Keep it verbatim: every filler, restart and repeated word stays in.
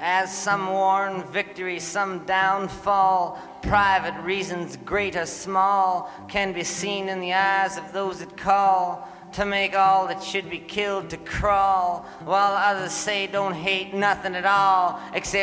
As some warn victory, some downfall, private reasons, great or small, can be seen in the eyes of those that call to make all that should be killed to crawl, while others say don't hate nothing at all, except